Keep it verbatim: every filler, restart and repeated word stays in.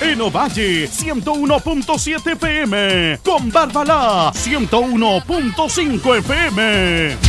en Ovalle ciento uno punto siete F M, con Barbalá ciento uno punto cinco F M.